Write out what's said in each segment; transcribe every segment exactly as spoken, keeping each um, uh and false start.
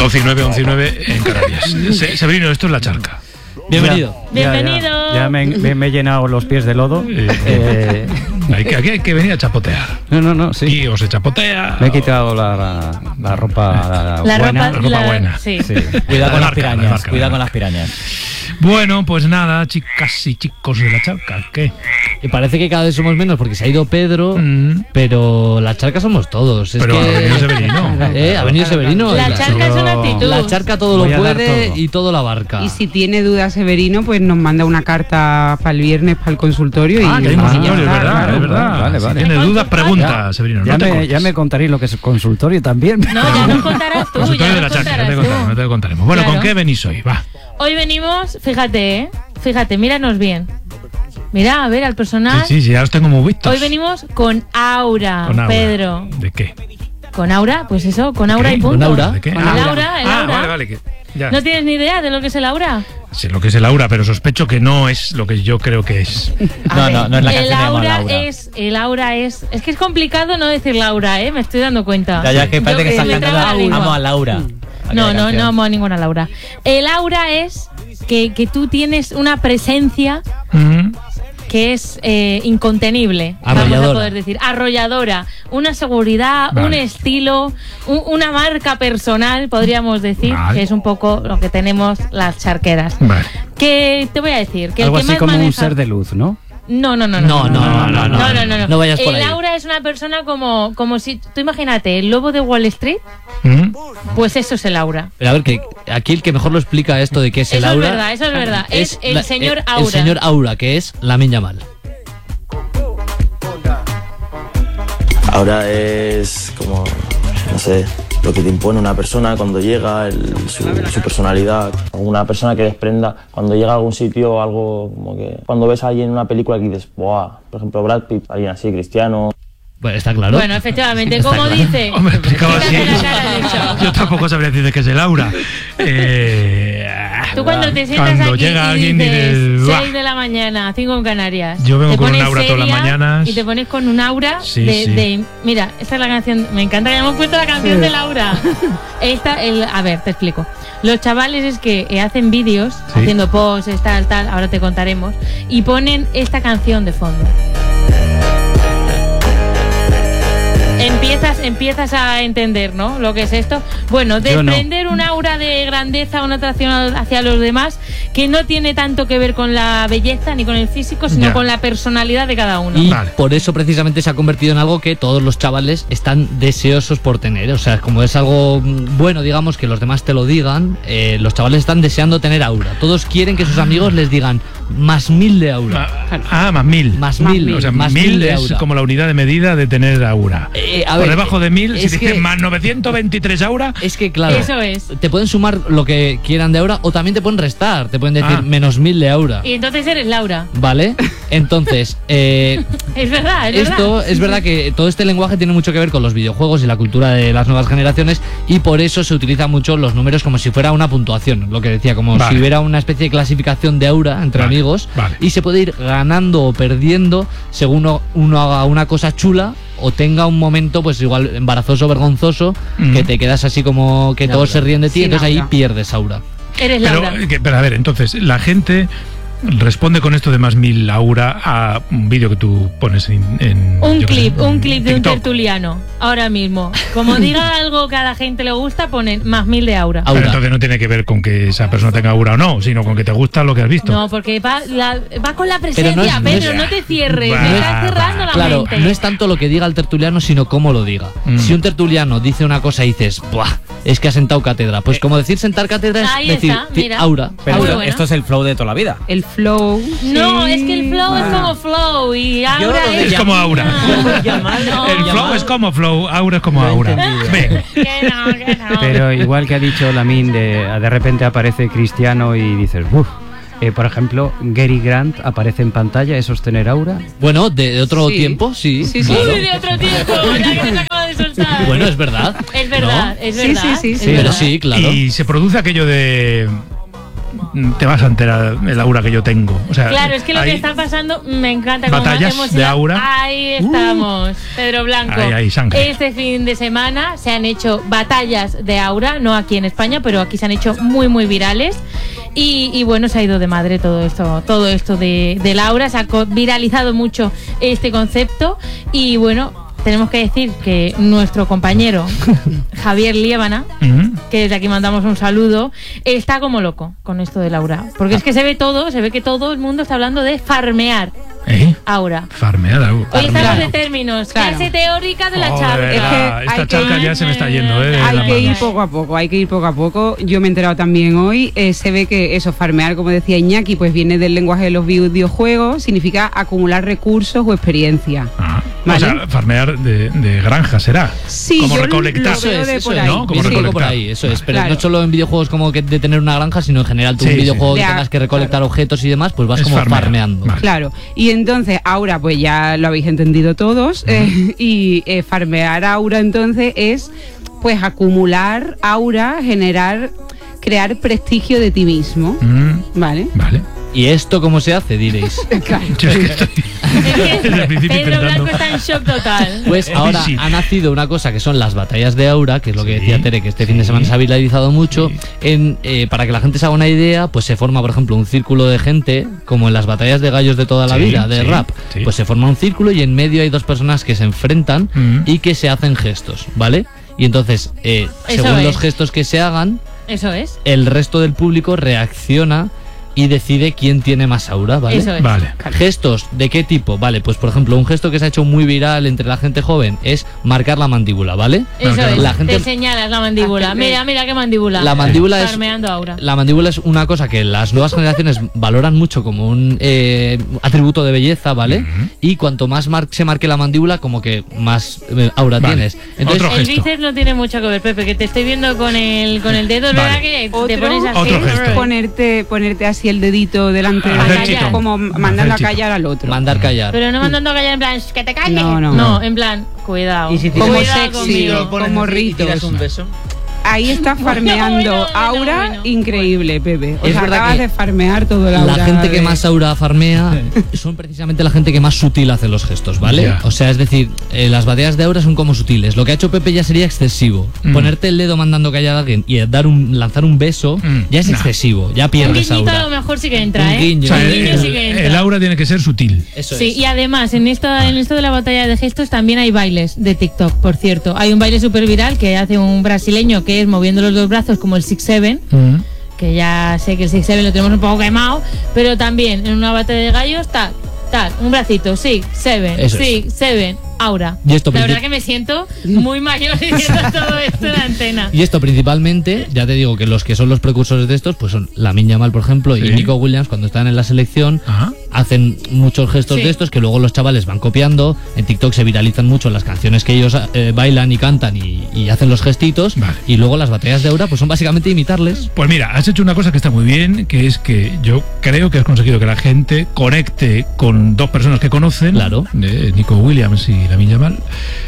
once y nueve, once y nueve en Canarias. Se, Severino, esto es La Charca. Bienvenido. Ya, Bienvenido. Ya, ya me, me, me he llenado los pies de lodo. Eh, hay que, aquí hay que venir a chapotear. No, no, no, sí. Y o se chapotea. Me he quitado la, la, la ropa La buena. ropa, ropa la- buena. Sí. Sí. Cuidado con las La marca, la pirañas, marca, cuidado la con marca. las pirañas. Bueno, pues nada, chicas y chicos de La Charca, ¿qué? Y parece que cada vez somos menos porque se ha ido Pedro, Mm. pero la charca somos todos. Es Pero que... ha venido Severino. Eh, ha venido Severino. La La- charca es una actitud. La charca todo Voy lo a dar puede todo. y todo lo abarca. Y si tiene dudas Severino, pues nos manda una carta para el viernes para el consultorio. Ah, y que hay y ya consultorio, es está, verdad, claro. es verdad. Vale, Si vale. tienes dudas, Ya- pregunta, Severino. Ya, no te me, cortes. ya me contaréis lo que es consultorio también. No, ya nos contarás tú, Consultorio ya de La nos Charca, no te, contarás contaremos, no tú. te contaremos. Bueno, ¿con Claro. qué venís hoy? Va. Hoy venimos, fíjate, ¿eh? Fíjate, míranos bien. Mira, a ver, al Sí, personal. sí, sí, ya los tengo muy vistos. Hoy venimos con Aura, Con Aura. Pedro. ¿De qué? Con Aura, pues eso, con Aura ¿Qué? y punto. ¿Con Aura? ¿De qué? Con Ah, el Aura, el ah, Aura. vale, vale. Que, ya. ¿No tienes ni idea de lo que es el Aura? Sé lo que es el aura, pero sospecho que no es lo que yo creo que es. A No, ver, no, no es la el canción de aura, Laura. es el aura es es que es complicado no decir Laura, eh, me estoy dando cuenta. Ya, ya que parece Yo que estás me cantando traba la lengua. Amo a Laura. No, Aquella no, canción. no amo a ninguna Laura. El aura es que, que tú tienes una presencia Mm. que es eh, incontenible, vamos a Arrolladora. poder decir, arrolladora, una seguridad, Vale. un estilo, un- una marca personal, podríamos decir, Vale. que es un poco lo que tenemos las charqueras. Vale. Que te voy a decir, que Algo el que así más como un maneja- ser de luz, ¿no? No, no, no, No, no, no, no, no, no, no, no vayas por el ahí. aura es una persona como, como si, tú imagínate, el lobo de Wall Street, Mm. pues eso es el aura. Pero a ver, que aquí el que mejor lo explica esto de qué es el Eso es aura. verdad, eso es verdad. Es el la- señor eh, Aura. El señor Aura, que es Lamine Yamal. Ahora es como, no sé, lo que te impone una persona cuando llega, el- su, su personalidad. Una persona que desprenda cuando llega a algún sitio, algo como que cuando ves a alguien en una película que dices, ¡buah! Por ejemplo, Brad Pitt, alguien así, Cristiano. Bueno, está claro. Bueno, efectivamente, como dice. Hombre, explicado así. Fíjate la cara, de hecho. Yo tampoco sabría decir que es el aura. Eh, Tú cuando te sientas cuando aquí llega y alguien y dices dices, "Buah". seis de la mañana, cinco en Canarias. Yo vengo te con un pones aura todas las seria mañanas. Y te pones con un aura Sí, de, sí. de- Mira, esta es la canción. Me encanta que hayamos puesto la canción de Laura. Esta, el, a ver, te explico. Los chavales es que eh, hacen vídeos, Sí. haciendo posts, tal, tal, ahora te contaremos, y ponen esta canción de fondo. Empiezas, empiezas a entender, ¿no? Lo que es esto. Bueno, Yo no. desprender un aura de grandeza, una atracción hacia los demás, que no tiene tanto que ver con la belleza ni con el físico, sino Ya. con la personalidad de cada uno. Y Vale. por eso precisamente se ha convertido en algo que todos los chavales están deseosos por tener. O sea, como es algo mm, bueno, digamos, que los demás te lo digan, eh, los chavales están deseando tener aura. Todos quieren que sus amigos les digan más mil de aura. Ah, ah, más mil. Más Más mil. mil. O sea, más mil de es aura. como la unidad de medida de tener aura. Eh, a Por ver, debajo de mil, si es dices que- más novecientos veintitrés aura, Es que, claro, Eso es. te pueden sumar lo que quieran de aura o también te pueden restar. Te pueden decir Ah. menos mil de aura. Y entonces eres Laura. ¿Vale? Entonces, eh, Es verdad, es esto verdad. es verdad que todo este lenguaje tiene mucho que ver con los videojuegos y la cultura de las nuevas generaciones y por eso se utilizan mucho los números como si fuera una puntuación, lo que decía, como Vale. si hubiera una especie de clasificación de aura entre Vale, amigos vale. y se puede ir ganando o perdiendo según uno, uno haga una cosa chula o tenga un momento pues igual embarazoso, vergonzoso, Mm. que te quedas así como que todos se ríen de ti, Sin entonces ahí aura. pierdes aura. Eres pero, Laura. eh, que- pero a ver, entonces, la gente responde con esto de más mil aura a un vídeo que tú pones en. en, Un yo qué sé, clip, en un clip de un TikTok. tertuliano. Ahora mismo. Como diga algo que a la gente le gusta, ponen más mil de aura. Pero Aura. entonces no tiene que ver con que esa persona tenga aura o no, sino con que te gusta lo que has visto. No, porque va, la- va con la Pero presencia, no es- no Pedro, es- no te cierres, Va, me estás cerrando va. la Claro, mente. no es tanto lo que diga el tertuliano, sino cómo lo diga. Mm. Si un tertuliano dice una cosa y dices, ¡buah! Es que ha sentado cátedra. Pues como decir sentar cátedra es Ahí decir, está, ti- mira. aura. Pero Muy esto, buena. esto es el flow de toda la vida. El flow. No, sí. es que el flow es Ah. como flow y Yo aura lo de es... Es como aura. No. El flow es como flow, aura es como aura. Ven. Que no, que no. Pero igual que ha dicho Lamine, de, de repente aparece Cristiano y dices, uff. Eh, por ejemplo, Gary Grant aparece en pantalla, ¿eso es tener aura? Bueno, de, de otro Sí. tiempo, sí. Sí, sí. claro. Uy, de otro tiempo, ya que te acabo de soltar. Bueno, es verdad. Es verdad, ¿no? es Sí, verdad. sí, sí, es sí. Pero verdad. sí, claro. Y se produce aquello de. te vas a enterar el aura que yo tengo. O sea, Claro, es que lo hay que está pasando me encanta. Como batallas hemos de ido- aura. Ahí estamos, Pedro Blanco. Ahí hay sangre. Este fin de semana se han hecho batallas de aura, no aquí en España, pero aquí se han hecho muy, muy virales. Y, y bueno, se ha ido de madre todo esto, todo esto de, del aura, se ha co- viralizado mucho este concepto. Y bueno, tenemos que decir que nuestro compañero Javier Liébana, Ujú. que desde aquí mandamos un saludo, está como loco con esto del aura. Porque es que se ve todo, se ve que todo el mundo está hablando de farmear ¿Eh? aura. Farmear aura. Hoy estamos Claro. de términos, Claro. clase teórica de la Joder, charla. Es que ah, hay esta que charla ir- ya se me está yendo, ¿eh? de Hay la que ir mano. poco a poco, hay que ir poco a poco. Yo me he enterado también hoy, eh, se ve que eso, farmear, como decía Iñaki, pues viene del lenguaje de los videojuegos, significa acumular recursos o experiencia. Ah, Vale. O sea, farmear de, de granja será. Sí, como yo recolectar. lo veo de eso por es, ahí. ¿no? Como Viene un poco por recolectar. ahí, eso es. Pero Claro. no solo en videojuegos como que de tener una granja, sino en general tú Sí, un sí. videojuego que De a- tengas que recolectar claro. objetos y demás, pues vas Es como farmear. farmeando. Vale. Claro, y entonces aura, pues ya lo habéis entendido todos, eh, y eh, farmear aura entonces es pues acumular aura, generar, crear prestigio de ti mismo, Mm, ¿vale? vale. ¿Y esto cómo se hace, diréis? Claro. Yo es que estoy Es que desde el principio Pedro intentando. Blanco está en shock total. Pues ahora Sí. ha nacido una cosa que son las batallas de aura, que es lo que Sí, decía Tere, que este fin de sí. semana se ha viralizado mucho. Sí. En, eh, para que la gente se haga una idea, pues se forma, por ejemplo, un círculo de gente, como en las batallas de gallos de toda la Sí, vida, de sí, rap. sí. Pues se forma un círculo y en medio hay dos personas que se enfrentan Mm. y que se hacen gestos, ¿vale? Y entonces, eh, Eso según es. los gestos que se hagan, Eso es. el resto del público reacciona y decide quién tiene más aura, ¿vale? Eso es. Vale. ¿Gestos de qué tipo? Vale, pues por ejemplo, un gesto que se ha hecho muy viral entre la gente joven es marcar la mandíbula, ¿vale? Eso claro, es. la gente- Te señalas la mandíbula. Hacerle- Mira, mira qué mandíbula. La mandíbula es Farmeando aura. la mandíbula es una cosa que las nuevas generaciones valoran mucho como un eh, atributo de belleza, ¿vale? Ujú. Y cuanto más mar- se marque la mandíbula, como que más eh, aura Vale. tienes. Entonces, Otro El gesto. bíceps no tiene mucho que ver, Pepe, que te estoy viendo con el, con el dedo, es Vale. verdad que te Otro, pones así. Otro gesto. es ponerte, ponerte así el dedito delante de Hacer la chito. como mandando Hacer a chito. callar al otro. mandar callar. Pero no mandando a callar en plan, "Shh, que te calles. No, no. No, en plan, cuidado. Y si te Como cuidado sexy, conmigo. pones como así y tiras ritos. un beso. Ahí estás farmeando Bueno, bueno, aura bueno. increíble, Pepe. O Es sea, verdad acabas que de farmear todo el aura. La gente que de- más aura farmea son precisamente la gente que más sutil hace los gestos, ¿vale? Ya. O sea, es decir, eh, las batallas de aura son como sutiles. Lo que ha hecho Pepe ya sería excesivo. Mm. Ponerte el dedo mandando callar a alguien y dar un, lanzar un beso Mm, ya es nah. excesivo, ya Un pierdes guiñito a lo aura. mejor sí que entra, Un ¿eh? guiño. O sea, Un el, guiño sí el- que entra. el aura tiene que ser sutil. Eso Sí, es. y además en esto, en esto de la batalla de gestos también hay bailes de TikTok, por cierto. Hay un baile súper viral que hace un brasileño que es moviendo los dos brazos como el Six Seven, Mm. que ya sé que el Six Seven lo tenemos un poco quemado, pero también en una batalla de gallos, tal, tal, un bracito, Six Seven, Eso es. Six Seven, aura. Y esto la verdad princip- que me siento muy mayor diciendo todo esto en la antena. Y esto principalmente, ya te digo que los que son los precursores de estos, pues son Lamine Yamal, por ejemplo, Sí. y Nico Williams, cuando están en la selección, Ajá. hacen muchos gestos Sí. de estos que luego los chavales van copiando. En TikTok se viralizan mucho las canciones que ellos eh, bailan y cantan y, y hacen los gestitos. Vale. Y luego las batallas de aura, pues son básicamente imitarles. Pues mira, has hecho una cosa que está muy bien, que es que yo creo que has conseguido que la gente conecte con dos personas que conocen, Claro. de Nico Williams y Lamine Yamal,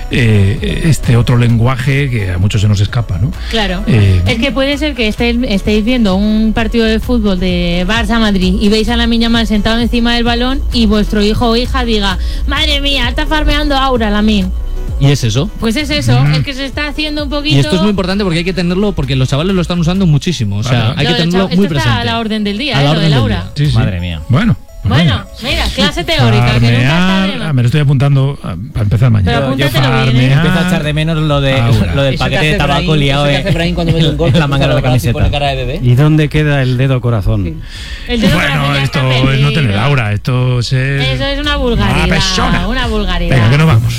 eh, este otro lenguaje que a muchos se nos escapa, ¿no? Claro. Eh, Es que puede ser que estéis, estéis viendo un partido de fútbol de Barça-Madrid y veis a la niña mal sentado encima del balón y vuestro hijo o hija diga, madre mía, está farmeando aura, Lamine. Y es eso. Pues es eso, Mm. es que se está haciendo un poquito... Y esto es muy importante porque hay que tenerlo, porque los chavales lo están usando muchísimo. O sea, Vale. hay Lo que del tenerlo chavo- muy esto está presente. a la orden del día, A eh, la lo orden del del aura. día. sí, sí. Madre mía. Bueno. pues Bueno, venga. mira, clase teórica, que nunca está de Farmear, más. ah, me lo estoy apuntando ah, para empezar mañana. Pero apúntatelo bien, ¿eh? Empiezo a echar de menos lo, de, Aura. lo del Eso que paquete de hace tabaco Brahim, liado eso que en, hace Brahim cuando mete un gol, en la manga de la y pone camiseta. cara de bebé. ¿Y dónde queda el dedo corazón? El dedo Bueno, corazón ya esto está es no tener perdido. aura, esto es... Eso es una vulgaridad, Mala persona. una vulgaridad. Venga, que nos vamos.